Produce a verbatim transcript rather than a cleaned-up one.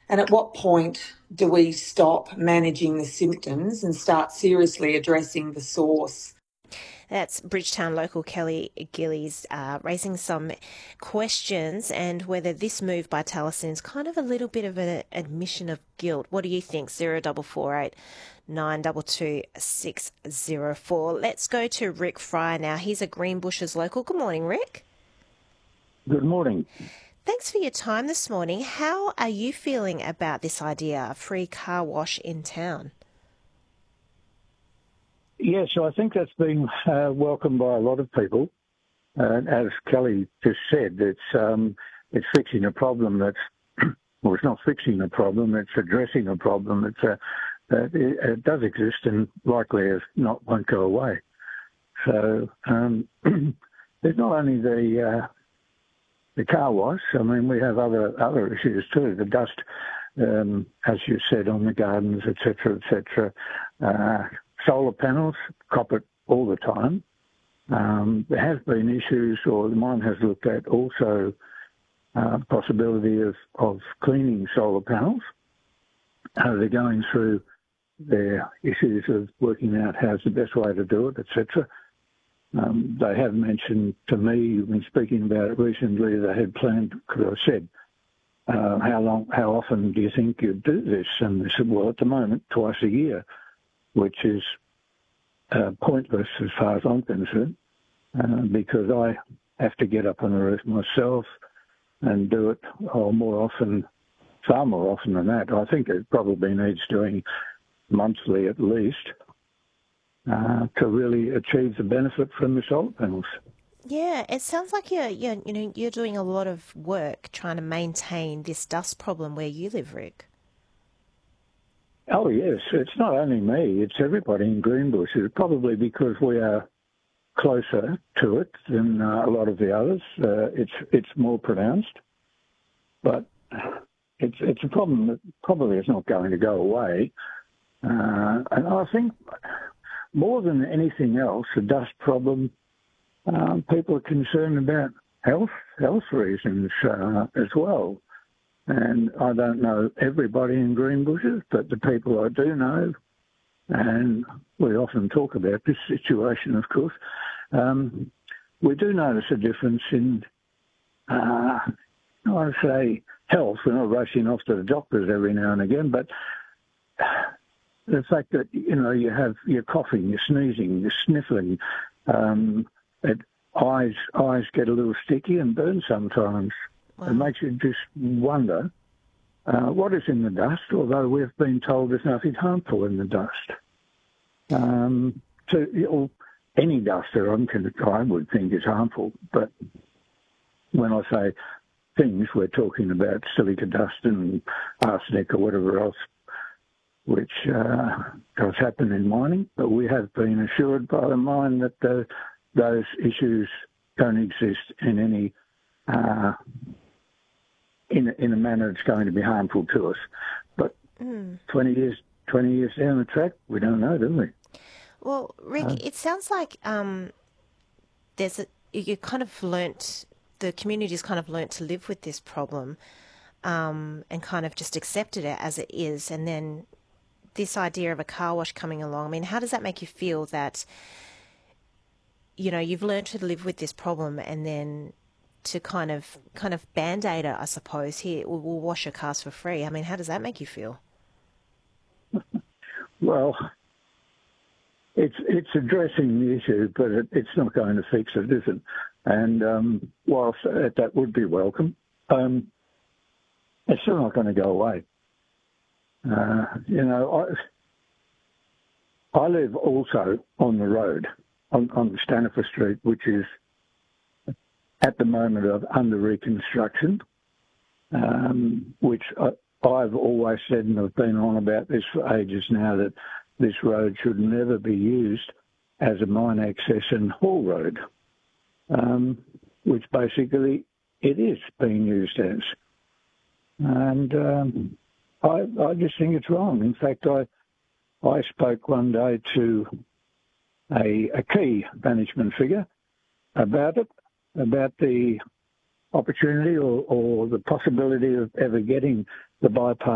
And at what point do we stop managing the symptoms and start seriously addressing the source? That's Bridgetown local Kelly Gillies uh, raising some questions and whether this move by Taliesin is kind of a little bit of an admission of guilt. What do you think? Zero double four eight nine double two six zero four. Let's go to Rick Fry now. He's a Greenbushes local. Good morning, Rick. Good morning. Thanks for your time this morning. How are you feeling about this idea, a free car wash in town? Yes, I think that's been uh, welcomed by a lot of people. Uh, as Kelly just said, it's um, it's fixing a problem that's, well, it's not fixing a problem, it's addressing a problem. It's a, uh, it, it does exist and likely is not won't go away. So um, there's not only the uh, the car wash. I mean, we have other other issues too. The dust, um, as you said, on the gardens, et cetera, et cetera. Uh, solar panels, cop it all the time. Um, there have been issues, or the mine has looked at also uh, possibility of, of cleaning solar panels. Uh, they're going through their issues of working out how's the best way to do it, et cetera. Um, they have mentioned to me, when speaking about it recently, they had planned, because I said, uh, how long, how often do you think you'd do this? And they said, well, at the moment, twice a year, which is uh, pointless as far as I'm concerned, uh, because I have to get up on the roof myself and do it oh, more often, far more often than that. I think it probably needs doing monthly at least uh, to really achieve the benefit from the solar panels. Yeah, it sounds like you're, you're, you know, you're doing a lot of work trying to maintain this dust problem where you live, Rick. Oh, yes. It's not only me, it's everybody in Greenbushes, probably because we are closer to it than uh, a lot of the others. Uh, it's it's more pronounced, but it's it's a problem that probably is not going to go away. Uh, and I think more than anything else, the dust problem, um, people are concerned about health, health reasons uh, as well. And I don't know everybody in Greenbushes, but the people I do know, and we often talk about this situation, of course, um, we do notice a difference in, uh, I say, health. We're not rushing off to the doctors every now and again, but the fact that, you know, you have, you're coughing, you're sneezing, you're sniffling, um, it, eyes, eyes get a little sticky and burn sometimes. Wow. It makes you just wonder uh, what is in the dust, although we've been told there's nothing harmful in the dust. Um, so you know, any dust that I'm con- I would think is harmful, but when I say things, we're talking about silica dust and arsenic or whatever else, which uh, does happen in mining, but we have been assured by the mine that the, those issues don't exist in any uh, in, in a manner that's going to be harmful to us. But mm. twenty years twenty years down the track, we don't know, do we? Well, Rick, uh, it sounds like um, there's a, you kind of learnt, the community's kind of learnt to live with this problem um, and kind of just accepted it as it is. And then this idea of a car wash coming along, I mean, how does that make you feel that, you know, you've learned to live with this problem and then to kind of kind of band-aid it, I suppose, here, we'll, we'll wash your cars for free. I mean, how does that make you feel? Well, it's it's addressing the issue, but it, it's not going to fix it, is it? And um, whilst that would be welcome, um, it's still not going to go away. Uh, you know, I, I live also on the road, on, on Stanifer Street, which is at the moment of under reconstruction, um, which I, I've always said, and I've been on about this for ages now, that this road should never be used as a mine access and haul road, um, which basically it is being used as. And um, I, I just think it's wrong. In fact, I I spoke one day to a, a key management figure about it, about the opportunity or, or the possibility of ever getting the bypass